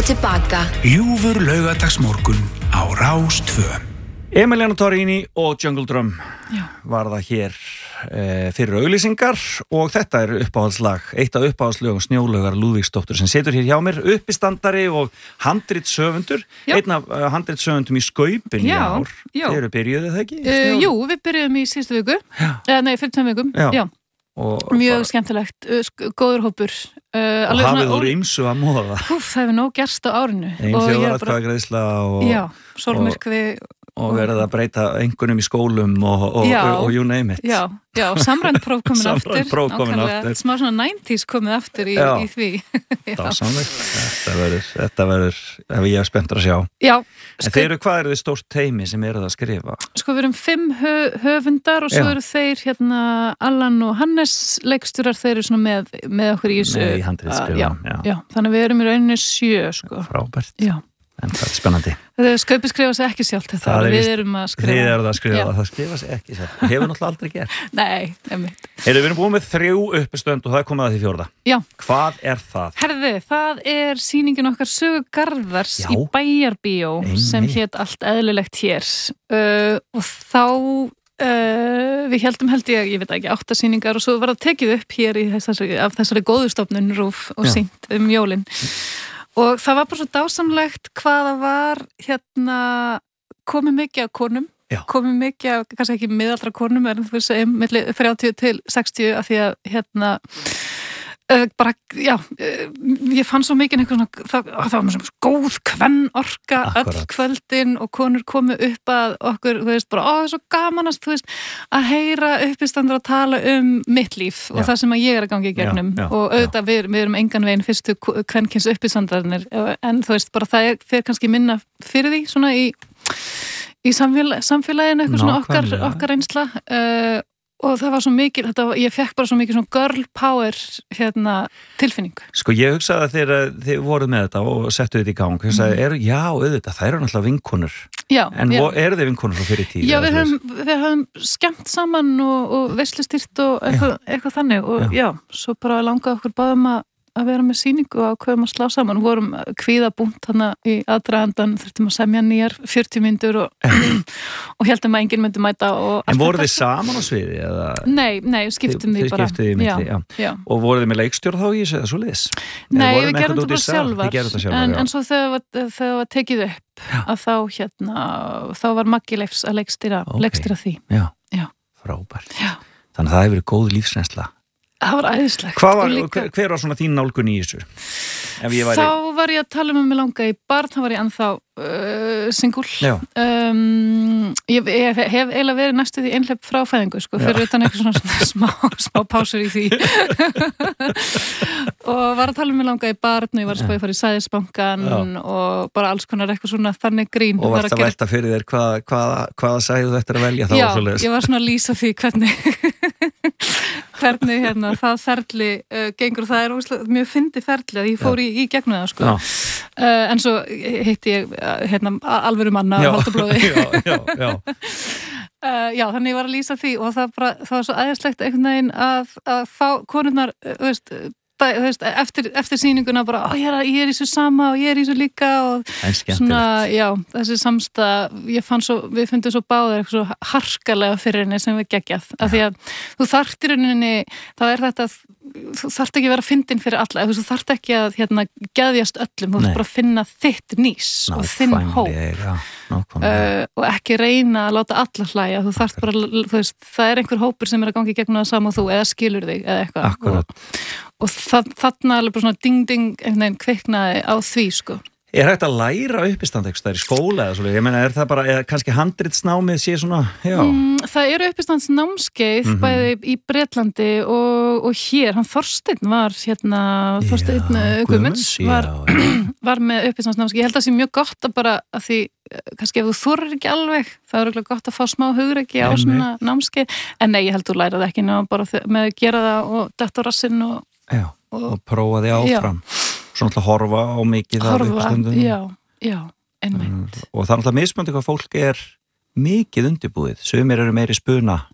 tilbaka. Ljúfur laugardagsmorgun á Rás 2. Emiliano Torrini og Jungle Drum var það hér fyrir auglýsingar og þetta uppáhaldslag, eitt af uppáhaldslögum Snjólaugar Lúðvíksdóttur sem situr hér hjá mér, uppistandari og handritshöfundur, einn af handritshöfundum í Skaupinu í ár. Þeir eru byrjuðu það ekki? Jú, við byrjuðum í síðustu viku, fyrir 2 vikum, já. Mjög skemmtilegt, góður hópur. Og hafið úr ýmsu að móða. Það hefur nóg gerst á árinu. Einn þjóðaratkvæðagreiðsla og... Já, sólmyrkvi... Og verið að breyta einhvernum í skólum og you name it. Já, samrænt próf komin aftur. Samrænt próf komin aftur. Smá svona 90s komið aftur í því. Þetta verður, ef ég er spenntur að sjá. Já. En hvað eru þið stórt teymi sem eru það að skrifa? Sko, við erum 5 höfundar og svo eru þeir, Allan og Hannes leikstjórar, þeir eru svona með okkur í þessu. Með í handritskrifa, já. Þannig við erum í rauninni 7, sko. Frábært. Já. En það spennandi. Skaupið skrifa sig ekki sjálft þetta. Við erum að skrifa. Þið eruð að skrifa, það skrifa sig ekki sjálft. Það hefur náttúrulega aldrei gert. Nei, einmitt. Við erum búin með 3 uppistönd og það er komið að því 4. Já. Hvað er það? Herði, það er sýningin okkar Sögu Garðars í Bæjarbíó sem hét Allt eðlilegt hér. Og þá við held ég veit ekki 8 sýningar og svo var það tekið upp hér af þessari góðustofnun RÚV og sýnt jólin. Og það var bara svo dásamlegt hvað það var komið mikið af konum, komið mikið af, kannski ekki miðaldra konum, en þú veist, milli 30 til 60 af því að ég fann svo mikið einhvern svona, það var svona góð kvennorka öll kvöldin og konur komu upp að okkur, þú veist, bara, það er svo gaman að heyra uppistandur að tala mitt líf og það sem að ég er að gangi í gegnum og auðvitað við erum engan veginn fyrstu kvenkyns uppistandarnir en þú veist, bara það fer kannski minna fyrir því, svona í samfélaginu, eitthvað svona okkar reynsla og það var svo mikil, ég fekk bara svo mikil svona girl power tilfinning. Sko ég hugsaði að þið voruð með þetta og settu þetta í gang, hugsaði, auðvitað, það eru náttúrulega vinkonur. Já. En eru þið vinkonur frá fyrir tíð? Já, við höfum skemmt saman og veislustýrt og eitthvað þannig og svo bara langaði okkur báðum að vera með sýningu og ákveðum að slá saman. Vorum kvíðabúnt hana í aðdragandan, þurftum að semja nýjar 40 mínútur og heldum að enginn myndi mæta. En voruð þið saman á sviði? Eða? Nei, skiptum því bara. Þið skiptum því milli, já. Og voruð þið með leikstjóra þá í þessu eða svo liðs? Nei, við gerum þetta bara sjálfar. En svo þegar það var tekið upp, að þá var Maggi Leifs að leikstýra því. Já, frábært. Þannig að það hefur verið góð lífsreynsla. Það var æðislegt. Hver var svona þín nálgun í þessu? Þá var ég að tala um að mig langa í barn, þá var ég ennþá single. Ég hef eiginlega verið næstu því einhlepp frá fæðingu, sko, fyrir utan eitthvað svona smá pásur í því. Og var að tala um að mig langa í barn og ég var að spá að fara í Sæðisbankan og bara alls konar eitthvað svona þannig grín. Og varst að velta fyrir þér hvaða sæðu þetta er að velja þá? Já, ég var svona að lýsa því hvernig það ferli gengur og það er mjög fyndið ferli að ég fór í gegnum það, sko. En svo hitti ég alvöru manna að halda blóði. Já, þannig ég var að lýsa því og það var svo æðislegt einhvern veginn að fá konurnar, eftir sýninguna bara, ég er í þessu sama og ég er í þessu líka og svona, þessi samstað, við fundum svo báðir eitthvað svo harkalega fyrir henni sem við geggjað, af því að þú þarft í rauninni, þá er þetta þú þarft ekki að vera fyndin fyrir alla, þú þarft ekki að geðjast öllum, þú þarft bara að finna þitt nís og þinn hóp og ekki reyna að láta alla hlæja, þú þarft bara, það er einhver hópur sem er að gangi gegnum það sama og þú, eða skilur þig eða eitthvað og þarna alveg bara svona ding-ding einhvern veginn kviknaði á því, sko. Er hægt að læra uppistand eitthvað í skóla eða svolítið? Ég meina, er það bara, kannski handritsnámið sé svona, það eru uppistandsnámskeið bæði í Bretlandi og hér, hann Þorsteinn var Þorsteinn Guðmunds var með uppistandsnámskeið. Ég held að það sé mjög gott að bara, að því kannski ef þú þorir ekki alveg, það er okkur gott að fá smá hugrekki á svona námskeið, en nei, ég held þú lærað ekki bara með að gera það og detta á rassinn og prófa því áfram. Svona alltaf horfa á mikið af uppstundum. Já, einmitt. Og það er alltaf mismöndi hvað fólk er mikið undirbúið. Sumir eru meiri spuna.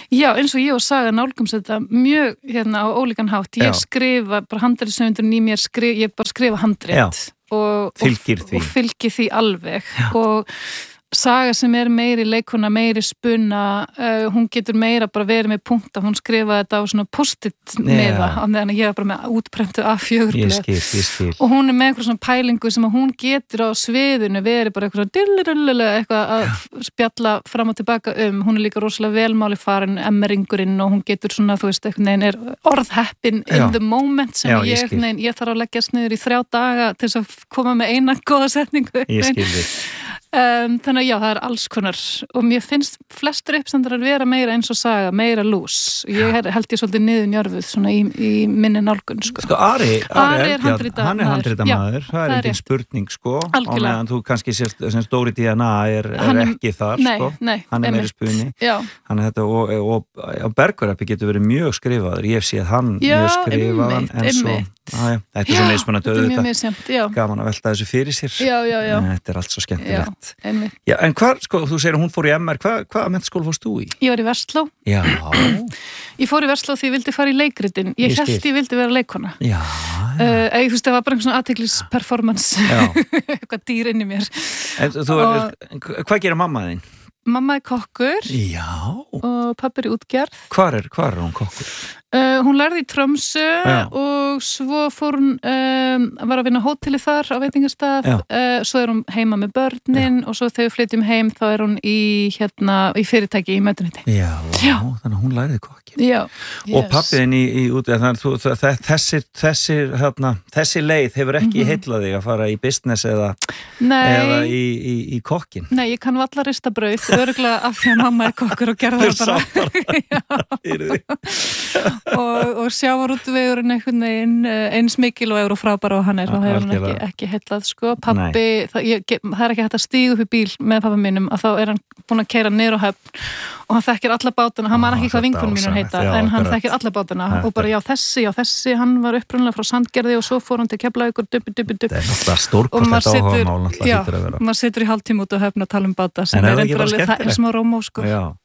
Já, eins og ég og Saga nálgumst þetta mjög á ólíkan hátt. Ég skrifa bara handriðsöfundun í mér, ég bara skrifa handrið og fylgir því alveg. Já. Og Saga sem meiri leikona, meiri spuna, hún getur meira bara verið með punkta, hún skrifaði þetta á svona post-it miða, á meðan ég var bara með útprentu A4 blöð. Ég skil. Og hún með eitthvað svona pælingu sem að hún getur á sviðinu verið bara eitthvað að spjalla fram og tilbaka hún líka rosalega velmáli farin, emmeringurinn og hún getur svona, þú veist, einhvern veginn orðheppin in the moment sem ég þarf að leggja sniður í 3 daga til þess að koma með eina góða setningu. Ég skil þig. Þannig að já, það alls konar og mér finnst flestur uppstendur að vera meira eins og Saga, meira lús ég held ég svolítið niður njörfuð svona í minni nálgun sko. Ari er handritamaður, hann er handritamaður, það er engin spurning sko, og meðan þú kannski sést sem stóri DNA er ekki þar sko, hann er meiri spunni og Bergurappi getur verið mjög skrifaður, ég sé að hann mjög skrifaðan en svo þetta er svo mismunandi auðvitað gaman að velta þessu fyrir sér þetta er allt svo skemmtilegt en hvað, sko, þú segir að hún fór í MR hvaða menntaskóla fórst þú í? Ég var í Versló ég fór í Versló því ég vildi fara í leikritin ég hélt ég vildi vera leikona þú veist, það var bara einhvern svona athyglisperformance eitthvað dýr inn í mér hvað gerir mamma þín? Mamma er kokkur og pabbi er í útgerð Hvar er hún kokkur? Hún lærði í Tromsø og svo fór hún var að vinna á hóteli þar á veitingastað svo er hún heima með börnin og svo þegar við flytjum heim þá er hún í fyrirtæki í mötuniti þannig að hún lærði kokkin og pabbiðin í útgerð þessi leið hefur ekki heitlað þig að fara í business eða í kokkin Nei, ég kann valla rista brauð örugglega af því að mamma er kokkur og gerði það bara og sjávarútvegurinn einhvern veginn eins mikilvægur og frábær og hann er þá hefur hann ekki heillað sko pabbi, það er ekki hægt að stíga upp í bíl með pappa mínum að þá er hann búin að keyra niður á Höfn og hann þekkir alla bátana, hann man ekki hvað vinkonum mínum heita en hann þekkir alla bátana og bara þessi, hann var upprunalega frá Sandgerði og svo fór hann til Keflavíkur þetta er náttúrulega stórkostlegt áhugamál maður situr í hálftíma út á Höfn og tala báta sem er smá rómó sko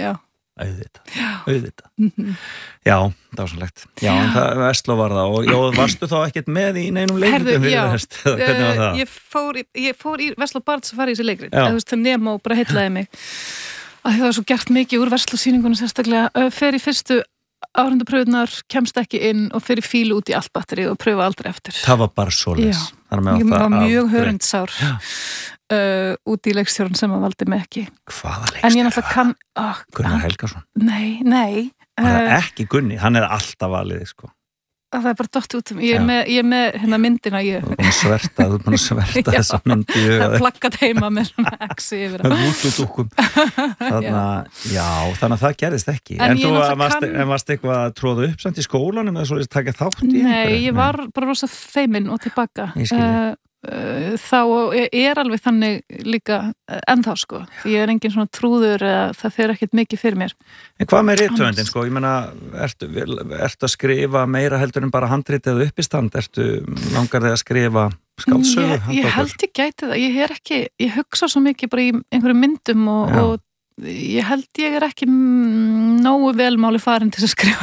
auðvitað já, dásanlegt en það Versló var það og varstu þá ekkert með í neinum leikritum hvernig var það? Ég fór í Versló bara þess að fara í þessi leikrit það nema og bara heillaði mig að það var svo gert mikið úr Versló sýningunum sérstaklega fer í fyrstu áhrindapröfunar, kemst ekki inn og fer í fílu út í allt batteri og pröfa aldrei eftir það var bara svoleiðis ég var mjög hörundsár út í leikstjórn sem að valdi mig ekki hvaða leikstjórn? En ég náttúrulega kann Gunnar Helgason? Nei hann er ekki Gunni, hann er alltaf valið sko það er bara dott út ég er með hérna myndina þú er búin að sverta þessa myndi það er plakkat heima með svona exi yfir þannig að það gerðist ekki en þú varst eitthvað að tróða upp samt í skólanum eða svo taka þátt í nei, ég var bara rosa feimin og tilbaka þá er alveg þannig líka ennþá sko ég er engin svona trúður það fer ekkert mikið fyrir mér En hvað með rithöfundin sko, ég meina ertu að skrifa meira heldur en bara handrit eða uppistand, langar þig að skrifa skáldsögu? Ég held ég gæti það, ég hugsa svo mikið bara í einhverjum myndum og ég held ég er ekki nógu velmáli farin til að skrifa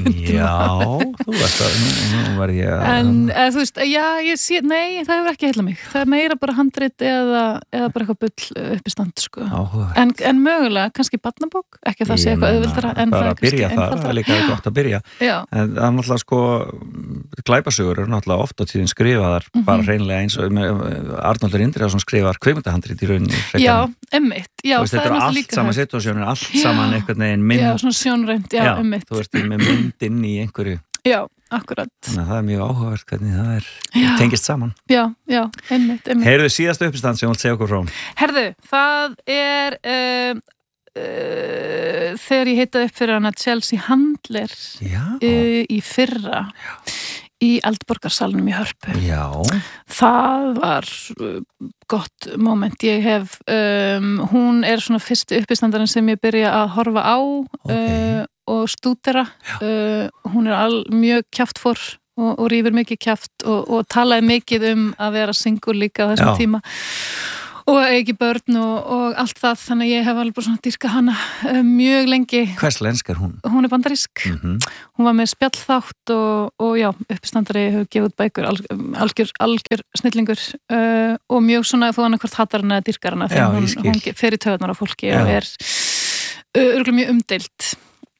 þú veist að nú var ég en þú veist, ég sé, nei það hefur ekki heillað mig, það er meira bara handrit eða bara eitthvað bull uppistand sko. en mögulega, kannski barnabók, ekki það sé eitthvað auðvildara en það er kannski einfaldara það er líka gott að byrja en það er náttúrulega sko glæpasögur eru náttúrulega oft á tíðin skrifaðar bara hreinlega eins og Arnaldur Indriðarsson skrifar kvikmyndahandrit í rauninni það er náttúrulega sama situasjónir, allt saman einhvern veginn mynd. Já, svona sjónrænt, einmitt. Þú ert með myndinn í einhverju. Já, akkurat. Þannig að það er mjög áhugavert hvernig það tengist saman. Já, einmitt. Heyrðu síðasta uppistand sem þú vilt segja okkur frá? Herðu, það er þegar ég heitaði upp fyrir hana Chelsea Handler í fyrra. Í Eldborgarsalnum í Hörpu. Já. Það var gott moment. Ég hef, hún er svona fyrstu uppistandarinn sem ég byrja að horfa á og stúdera. Hún er mjög kjaftfor og rífur mikið kjaft og talaði mikið að vera single líka á þessum tíma. og ekki börn og allt það, þannig að ég hef alveg bara svona dýrkað hana mjög lengi. Hverslensk er hún? Hún er bandarísk. Hún var með spjallþátt og já, uppistandari hefur gefið út bækur, algjör snillingur og mjög svona þó annarkvort hattar hana eða dýrkar hana þegar hún fer í taugarnar á fólki og er örugglega mjög umdeild.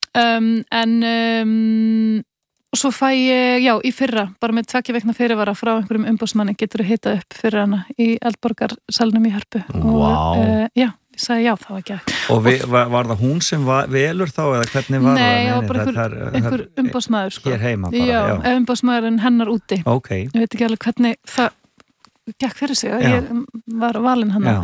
Og svo fæ ég, já, í fyrra, bara með 2 vikna fyrirvara frá einhverjum umboðsmanni getur þú hitað upp fyrir hana í Eldborgarsalnum í Hörpu. Vá. Já, ég sagði já, það var ekki að. Og var það hún sem velur þá, eða hvernig var það? Nei, það var bara einhver umboðsmaður, sko. Hér heima bara, já. Já, umboðsmaðurinn hennar úti. Ok. Ég veit ekki alveg hvernig það gekk fyrir sig, ég var valin hana,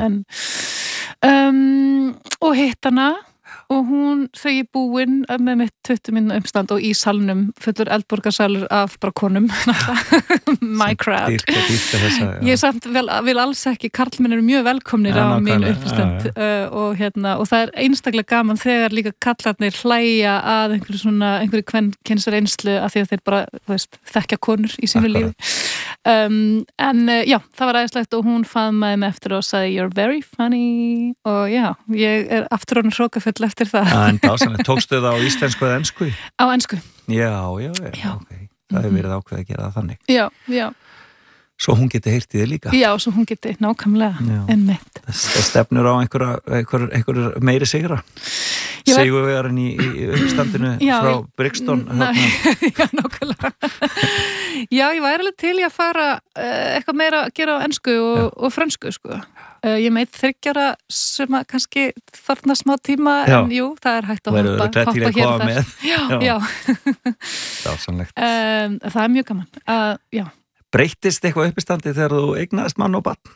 og hitt hana. Og hún, þegar ég búin með mitt 20 minna umstand og í salnum fullur Eldborgarsalur af bara konum my crowd ég samt vil alls ekki, karlmenn eru mjög velkomnir á mín uppstand og það er einstaklega gaman þegar líka kallarnir hlæja að einhverju kvenkynsreynslu af því að þeir bara, þú veist, þekkja konur í sínu lífi já, það var æðislegt og hún faðmaði mig eftir og sagði you're very funny og já, ég er aftur honum hrókafull eftir það. En dásanlega, tókstu það á íslensku eða ensku? Á ensku. Já, ok. Það hefur verið ákveð að gera það þannig. Já. Svo hún geti heyrt í þig líka? Já, svo hún geti nákvæmlega einmitt. Það stefnur á einhver meiri sigra? Sigurvegarinn í uppstandinu frá Brixton? Já, nákvæmlega. Já, ég væri alveg til í að fara eitthvað meira að gera á ensku og frönsku, sko. Ég meit 3 ára sem að kannski þarna smá tíma en jú, það er hægt að hoppa hér og þar. Já. Dásanlegt. Það er mjög gaman. Já. Breyttist eitthvað uppistandi þegar þú eignaðist mann og barn?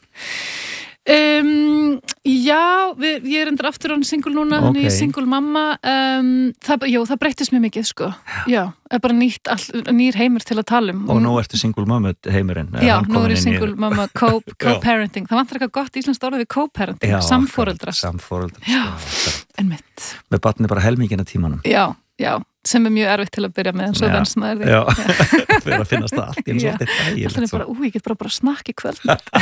Já, ég er endur aftur án single núna, þannig ég er single mamma það breyttist mjög mikið, sko. Já, það er bara nýr heimur til að tala um. Og nú ertu single mamma heimurinn? Já, nú er ég single mamma co-parenting. Það vantar eitthvað gott íslenskt orðið við co-parenting, samforeldrast. Einmitt. Með barni bara helmingina tímanum. Já, sem er mjög erfitt til að byrja með en svo venst maður því. Já, fyrir að finnast það allt í eins og þetta ægilegt. Það er bara, ég get bara snakki kvöld.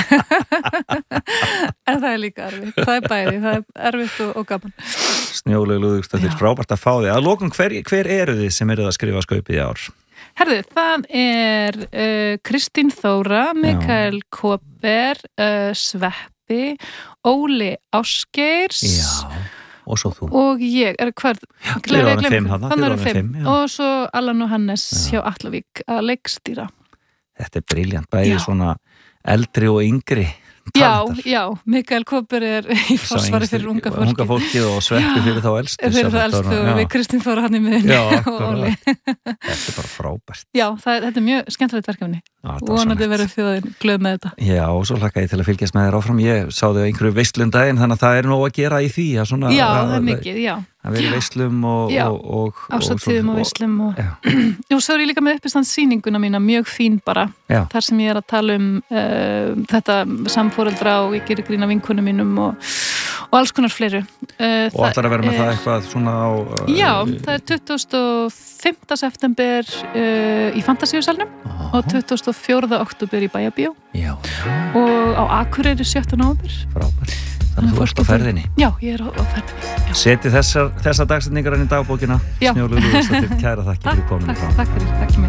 En það er líka erfitt. Það er bæði, það er erfitt og gaman. Snjólaug Lúðvíksdóttir, frábært að fá þig. Að lokum, hver eru þið sem eruð að skrifa skaupið í ár? Herðu, það er Kristín Þóra, Mikael Kóper, Sveppi, Óli Ásgeirs. Já. Og svo þú. Og ég er þannig eru 5 og svo Allan og Hannes hjá Atlavík að leikstýra. Þetta er briljant, bæði svona eldri og yngri talentar. Já, Mikael Kóper er í forsvari fyrir unga fólkið og Sveppi fyrir þá elstu. Fyrir þá elstu og við Kristín Þóra hann í miðunni og Óli. Þetta er bara frábært. Já, þetta er mjög skemmtilegt verkefni. Vonandi verður þjóðin glöð með þetta. Já, og svo hlakka ég til að fylgjast með þér áfram. Ég sá þau einhverju veislundaginn, þannig að það er nóg að gera í því. Já, það er mikið, já. Það verður veislum og ásatíðum og veislum og svo er ég líka með uppistandssýninguna mína, mjög fín bara, þar sem ég er að tala um þetta samforeldra og ég gerir grín af vinkonum mínum og alls konar fleiru. Og ætlar að vera með það eitthvað svona á... Já, það er 25. september í Fantasíusalnum og 24. október í Bæjarbíó og á Akureyri 7. nóvember. Frábært. Þannig að þú ert á ferðinni. Já, ég er á ferðinni. Seti þessa dagsetningar inn í dagbókina. Snjólaug Lúðvíksdóttir, kæra þakki fyrir kominu. Takk fyrir mig.